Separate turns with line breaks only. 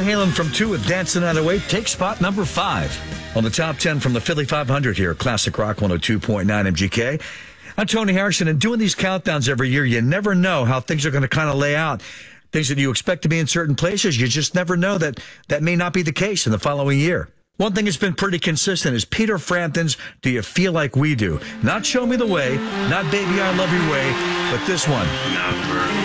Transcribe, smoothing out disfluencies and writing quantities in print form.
Halen from 2 with Dancing Out of Weight takes spot number 5 on the top 10 from the Philly 500 here, Classic Rock 102.9 MGK. I'm Tony Harrison, and doing these countdowns every year, you never know how things are going to kind of lay out. Things that you expect to be in certain places, you just never know that may not be the case in the following year. One thing that's been pretty consistent is Peter Frampton's Do You Feel Like We Do? Not Show Me the Way, not Baby I Love Your Way, but this one.